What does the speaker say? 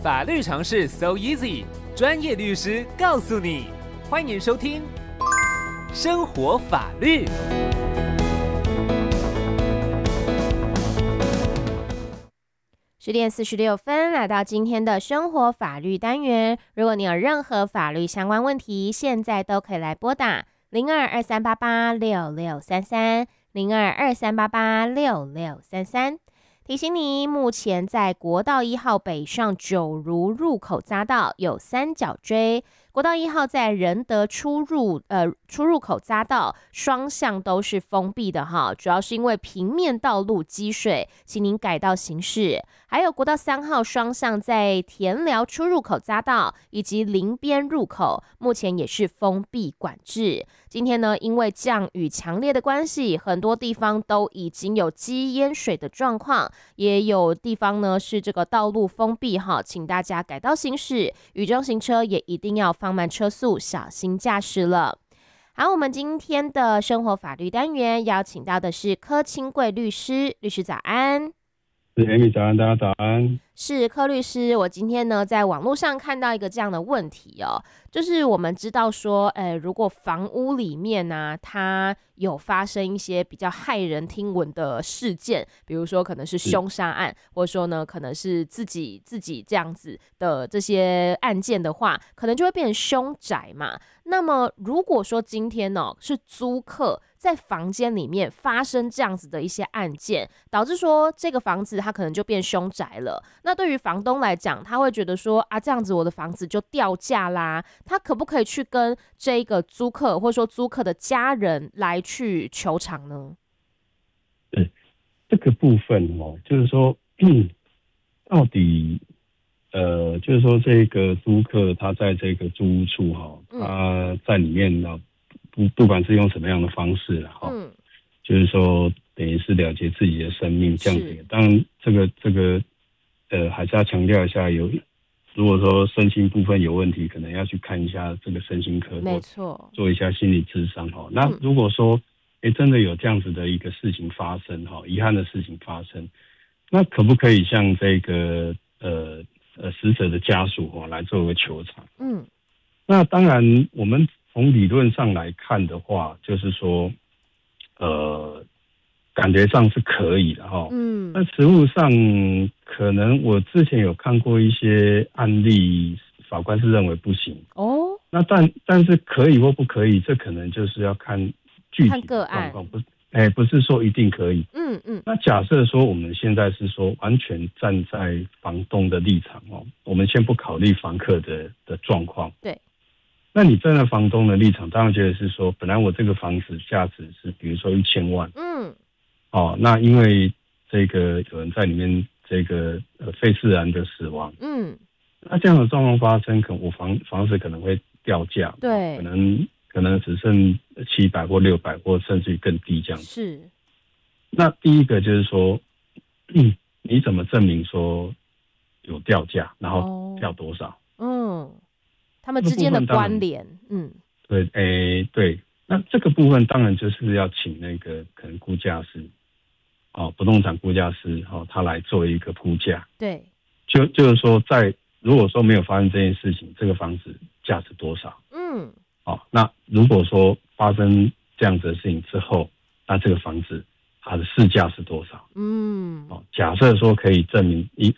法律常识 so easy， 专业律师告诉你。欢迎收听生活法律。 10:46，来到今天的生活法律单元。如果你有任何法律相关问题，现在都可以来拨打0223886633 0223886633。提醒你，目前在国道1号北上九如入口匝道有三角锥，国道1号在仁德出入口匝道双向都是封闭的哈，主要是因为平面道路积水，请您改道行驶。还有国道3号双向在田寮出入口匝道以及林边入口，目前也是封闭管制。今天呢，因为降雨强烈的关系，很多地方都已经有积淹水的状况，也有地方呢是这个道路封闭哈，请大家改道行驶，雨中行车也一定要放慢车速，小心驾驶了。好，我们今天的生活法律单元邀请到的是柯清贵律师，律师早安。 是 Amy 早安，大家早安。 是柯律师，我今天呢在网络上看到一个这样的问题哦，就是我们知道说，如果房屋里面呢，它有发生一些比较骇人听闻的事件，比如说可能是凶杀案，或者说呢可能是自己这样子的这些案件的话，可能就会变成凶宅嘛。那么如果说今天呢是租客在房间里面发生这样子的一些案件，导致说这个房子它可能就变凶宅了。那对于房东来讲，他会觉得说啊，这样子我的房子就掉价啦，他可不可以去跟这个租客或者说租客的家人来去求偿呢？ 对，这个部分就是说，到底就是说这个租客他在这个租屋处他在里面呢，不管是用什么样的方式就是说等于是了结自己的生命这样子。当然这个还是要强调一下，如果说身心部分有问题，可能要去看一下这个身心科， 没错， 做一下心理咨商那如果说真的有这样子的一个事情发生遗憾的事情发生，那可不可以向这个死者的家属来做个求偿？那当然我们从理论上来看的话，就是说感觉上是可以的但实务上可能我之前有看过一些案例，法官是认为不行那但是可以或不可以，这可能就是要看具体的状况，不是说一定可以。那假设说我们现在是说完全站在房东的立场我们先不考虑房客的状况。 对。 那你站在房东的立场，当然觉得是说，本来我这个房子价值是比如说1000万，那因为这个有人在里面这个非自然的死亡，那这样的状况发生，可能我房子可能会掉价， 对， 可能只剩700或600或甚至于更低这样子。 是。那第一个就是说，你怎么证明说有掉价，然后掉多少？ 他们之间的关联， 对，对，那这个部分当然就是要请那个可能估价师，不动产估价师，他来做一个估价。对，就是说如果说没有发生这件事情，这个房子价值多少？那如果说发生这样子的事情之后，那这个房子它的市价是多少？假设说可以证明